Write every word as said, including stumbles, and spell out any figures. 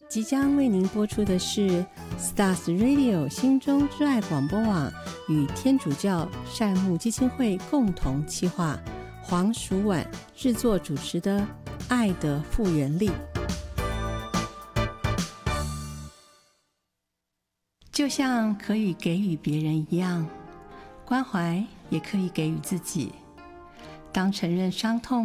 即将为您播出的是 Stars Radio 心中之爱广播网与天主教善牧基金会共同企划，黄淑婉制作主持的《爱的复原力》。就像可以给予别人一样，关怀也可以给予自己。当承认伤痛